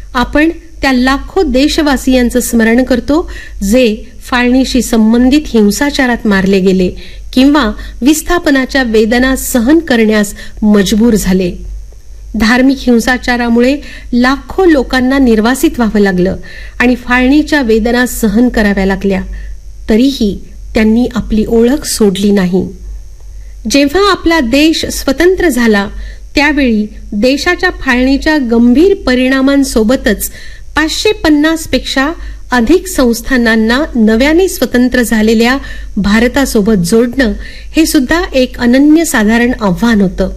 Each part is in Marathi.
आपण त्या लाखो देशवासियांचं स्मरण करतो जे फाळणीशी संबंधित हिंसाचारात मारले गेले किंवा विस्थापनाच्या वेदना सहन करण्यास मजबूर झाले. धार्मिक हिंसाचारामुळे लाखो लोकांना निर्वासित व्हावं लागलं आणि फाळणीच्या वेदना सहन कराव्या लागल्या. तरीही त्यांनी आपली ओळख सोडली नाही. जेव्हा आपला देश स्वतंत्र झाला त्यावेळी देशाच्या फाळणीच्या गंभीर परिणामांसोबतच 550 पेक्षा अधिक संस्थानांना नव्याने स्वतंत्र झालेल्या भारतासोबत जोडणं हे सुद्धा एक अनन्यसाधारण आव्हान होतं.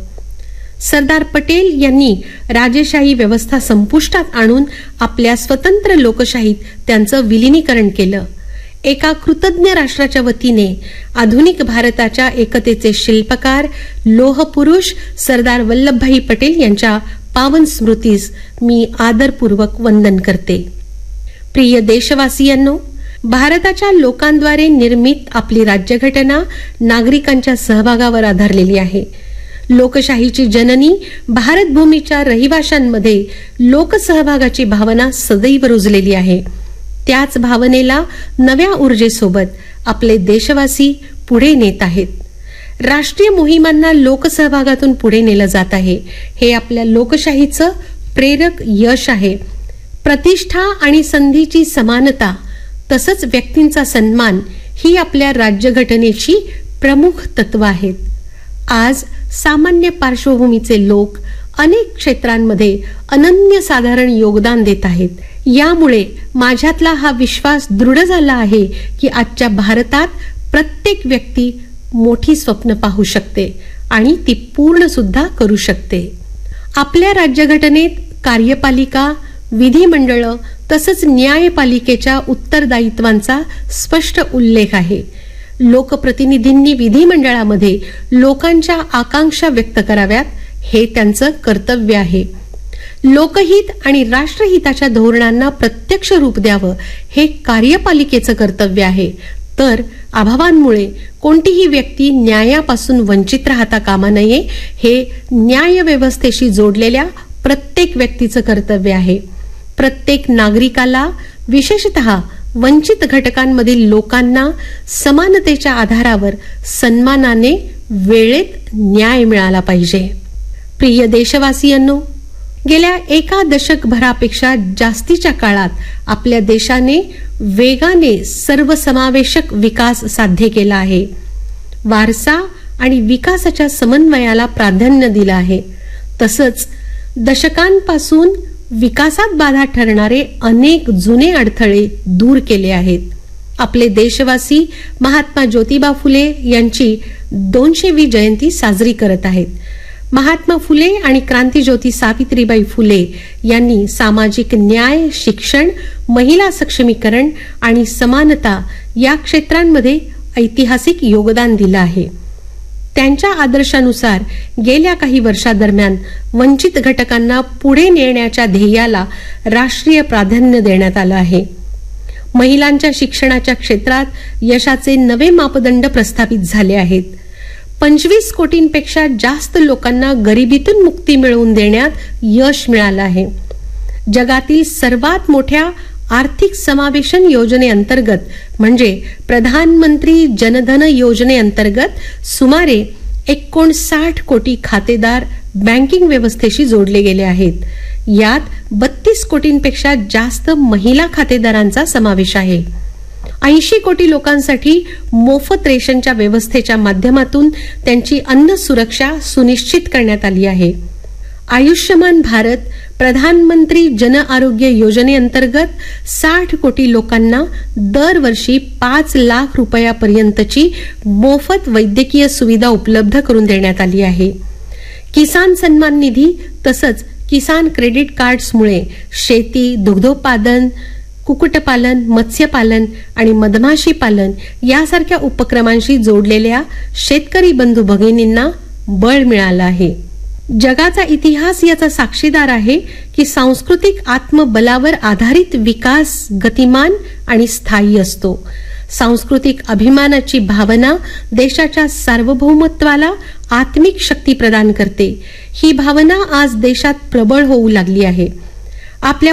सरदार पटेल यांनी राजेशाही व्यवस्था संपुष्टात आणून आपल्या स्वतंत्र लोकशाहीत त्यांचं विलिनीकरण केलं. एका कृतज्ञ राष्ट्राच्या वतीने आधुनिक भारताच्या एकतेचे शिल्पकार लोहपुरुष सरदार वल्लभभाई पटेल यांच्या पावन स्मृतीस मी आदरपूर्वक वंदन करते. प्रिय देशवासियांनो, भारताच्या लोकांद्वारे निर्मित आपली राज्यघटना नागरिकांच्या सहभागावर आधारलेली आहे. लोकशाहीची जननी भारतभूमीच्या रहिवाशांमध्ये लोकसहभागाची भावना सदैव रुजलेली आहे. त्याच भावनेला नव्या ऊर्जेसोबत आपले देशवासी पुढे नेत आहेत. राष्ट्रीय मोहिमांना लोकसहभागातून पुढे नेलं जात आहे. हे आपल्या लोकशाहीचं प्रेरक यश आहे. प्रतिष्ठा आणि संधीची समानता तसंच व्यक्तींचा सन्मान ही आपल्या राज्यघटनेची प्रमुख तत्व आहेत. आज सामान्य पार्श्वभूमीचे लोक अनेक क्षेत्रांमध्ये अनन्यसाधारण योगदान देत आहेत. यामुळे माझ्यातला हा विश्वास दृढ झाला आहे की आजच्या भारतात प्रत्येक व्यक्ती मोठी स्वप्न पाहू शकते आणि ती पूर्ण सुद्धा करू शकते. आपल्या राज्यघटनेत कार्यपालिका, विधिमंडळ तसंच न्यायपालिकेच्या उत्तरदायित्वांचा स्पष्ट उल्लेख आहे. लोकप्रतिनिधींनी विधिमंडळामध्ये लोकांच्या आकांक्षा व्यक्त कराव्यात हे त्यांचं कर्तव्य आहे. लोकहित आणि राष्ट्रहिताच्या धोरणांना प्रत्यक्ष रूप द्यावं हे कार्यपालिकेचं कर्तव्य आहे. तर अभावांमुळे कोणतीही व्यक्ती न्यायापासून वंचित राहता कामा नये हे न्याय व्यवस्थेशी जोडलेल्या प्रत्येक व्यक्तीचं कर्तव्य आहे. प्रत्येक नागरिकाला, विशेषतः वंचित घटकांमधील लोकांना समानतेच्या आधारावर सन्मानाने वेळेत न्याय मिळाला पाहिजे. प्रिय देशवासियांनो, गेल्या एका दशकभरापेक्षा जास्तीच्या काळात आपल्या देशाने वेगाने सर्वसमावेशक विकास साध्य केला आहे. वारसा आणि विकासाच्या समन्वयाला प्राधान्य दिलं आहे. तसंच दशकांपासून विकासात बाधा ठरणारे अनेक जुने अडथळे दूर केले आहेत. आपले देशवासी महात्मा ज्योतिबा फुले यांची 200वी जयंती साजरी करत आहेत. महात्मा फुले आणि क्रांतीज्योती सावित्रीबाई फुले यांनी सामाजिक न्याय, शिक्षण, महिला सक्षमीकरण आणि समानता या क्षेत्रांमध्ये ऐतिहासिक योगदान दिलं आहे. त्यांच्या आदर्शानुसार गेल्या काही वर्षादरम्यान वंचित घटकांना पुढे नेण्याच्या ध्येयाला राष्ट्रीय प्राधान्य देण्यात आलं आहे. महिलांच्या शिक्षणाच्या क्षेत्रात यशाचे नवे मापदंड प्रस्थापित झाले आहेत. 25 कोटींपेक्षा जास्त लोकांना गरिबीतून मुक्ती मिळवून देण्यात यश मिळालं आहे. जगातील सर्वात मोठ्या आर्थिक समावेशन योजनेअंतर्गत म्हणजे प्रधानमंत्री जनधन योजनेअंतर्गत सुमारे 59 कोटी खातेदार बँकिंग व्यवस्थेशी जोडले गेले आहेत. यात 32 कोटींपेक्षा जास्त महिला खातेदारांचा समावेश आहे. 80 कोटी लोकांसाठी मोफत रेशनच्या व्यवस्थेच्या माध्यमातून त्यांची अन्न सुरक्षा सुनिश्चित करण्यात आली आहे. आयुष्यमान भारत प्रधानमंत्री जन आरोग्य योजनेअंतर्गत 60 कोटी लोकांना दरवर्षी 5 लाख रुपयापर्यंतची मोफत वैद्यकीय सुविधा उपलब्ध करून देण्यात आली आहे. किसान सन्मान निधी तसंच किसान क्रेडिट कार्ड्समुळे शेती, दुग्धोत्पादन, कुक्कुटपालन, मत्स्यपालन आणि मधमाशी पालन यासारख्या उपक्रमांशी जोडलेल्या शेतकरी बंधू भगिनींना बळ मिळालं आहे. जगाचा इतिहास याचा साक्षीदार आहे की सांस्कृतिक आत्मबलावर आधारित विकास गतिमान आणि स्थायी असतो. सांस्कृतिक अभिमानाची भावना देशाच्या सार्वभौमत्वाला आत्मिक शक्ती प्रदान करते. ही भावना आज देशात प्रबळ होऊ लागली आहे. आपल्या